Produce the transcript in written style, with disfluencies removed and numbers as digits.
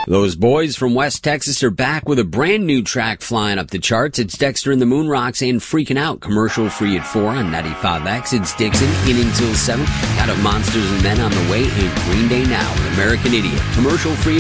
Those boys from West Texas are back with a brand new track flying up the charts. It's Dexter and the Moon Rocks and Freaking Out. Commercial free at 4 on 95X. It's Dixon in until 7. Got a Monsters and Men on the way and Green Day now with American Idiot. Commercial free